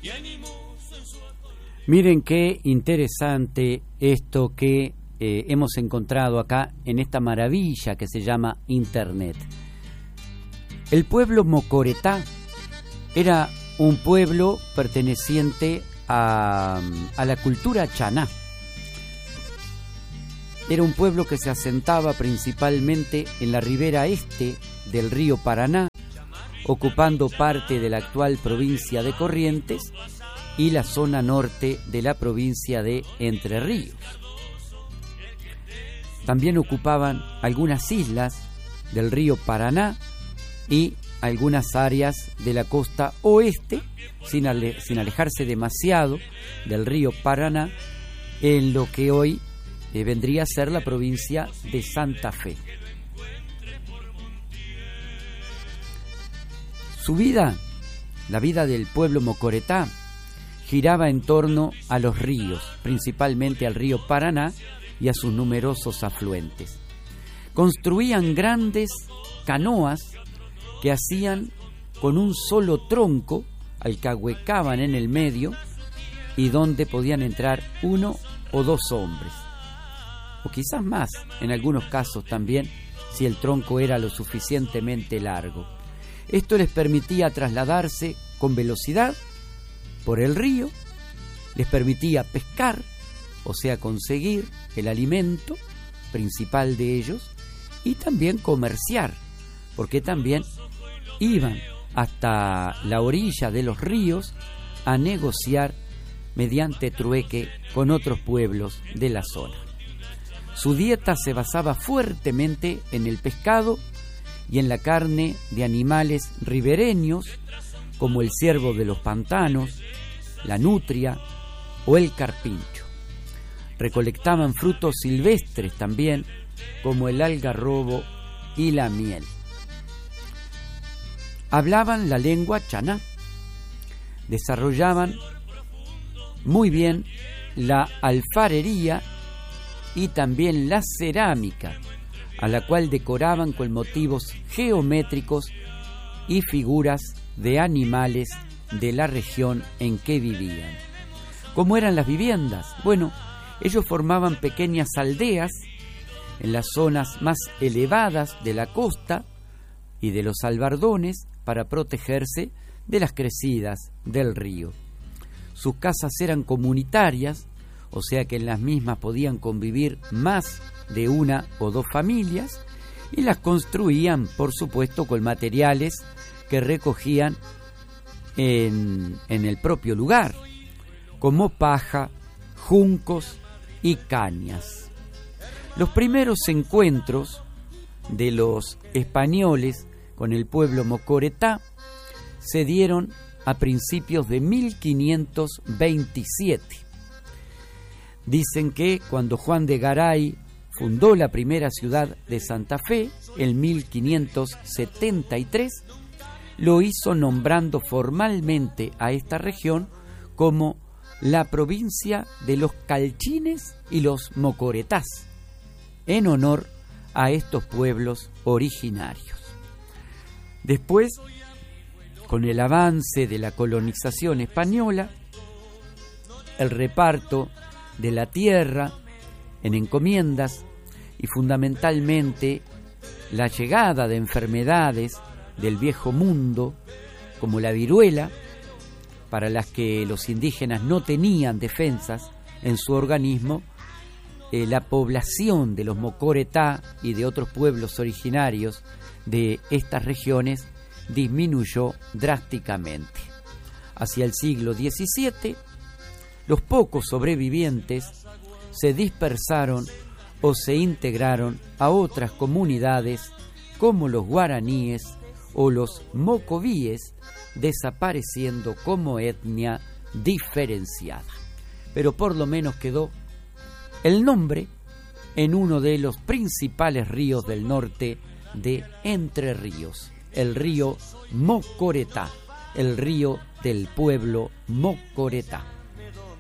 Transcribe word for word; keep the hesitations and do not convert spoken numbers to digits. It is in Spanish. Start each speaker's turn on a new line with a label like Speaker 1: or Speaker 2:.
Speaker 1: Miren qué interesante esto que eh, hemos encontrado acá en esta maravilla que se llama Internet. El pueblo mocoretá era un pueblo perteneciente a, a la cultura chaná. Era un pueblo que se asentaba principalmente en la ribera este del río Paraná, ocupando parte de la actual provincia de Corrientes y la zona norte de la provincia de Entre Ríos. También ocupaban algunas islas del río Paraná y algunas áreas de la costa oeste, sin, ale- sin alejarse demasiado del río Paraná, en lo que hoy eh, vendría a ser la provincia de Santa Fe. Su vida, la vida del pueblo mocoretá, giraba en torno a los ríos, principalmente al río Paraná y a sus numerosos afluentes. Construían grandes canoas que hacían con un solo tronco, alcahuecaban en el medio y donde podían entrar uno o dos hombres, o quizás más, en algunos casos también, si el tronco era lo suficientemente largo. Esto les permitía trasladarse con velocidad por el río, les permitía pescar, o sea, conseguir el alimento principal de ellos, y también comerciar, porque también iban hasta la orilla de los ríos a negociar mediante trueque con otros pueblos de la zona. Su dieta se basaba fuertemente en el pescado y en la carne de animales ribereños, como el ciervo de los pantanos, la nutria o el carpincho. Recolectaban frutos silvestres también, como el algarrobo y la miel. Hablaban la lengua chaná, desarrollaban muy bien la alfarería y también la cerámica, a la cual decoraban con motivos geométricos y figuras de animales de la región en que vivían. ¿Cómo eran las viviendas? Bueno, ellos formaban pequeñas aldeas en las zonas más elevadas de la costa y de los albardones para protegerse de las crecidas del río. Sus casas eran comunitarias, o sea que en las mismas podían convivir más de una o dos familias, y las construían, por supuesto, con materiales que recogían en, en el propio lugar, como paja, juncos y cañas. Los primeros encuentros de los españoles con el pueblo mocoretá se dieron a principios de mil quinientos veintisiete. Dicen que cuando Juan de Garay fundó la primera ciudad de Santa Fe en mil quinientos setenta y tres, lo hizo nombrando formalmente a esta región como la provincia de los calchines y los mocoretás, en honor a estos pueblos originarios. Después, con el avance de la colonización española, el reparto de la tierra en encomiendas y fundamentalmente la llegada de enfermedades del viejo mundo, como la viruela, para las que los indígenas no tenían defensas en su organismo, eh, la población de los mocoretá y de otros pueblos originarios de estas regiones disminuyó drásticamente. Hacia el siglo diecisiete, los pocos sobrevivientes se dispersaron o se integraron a otras comunidades como los guaraníes o los mocovíes, desapareciendo como etnia diferenciada. Pero por lo menos quedó el nombre en uno de los principales ríos del norte de Entre Ríos, el río Mocoretá, el río del pueblo mocoretá.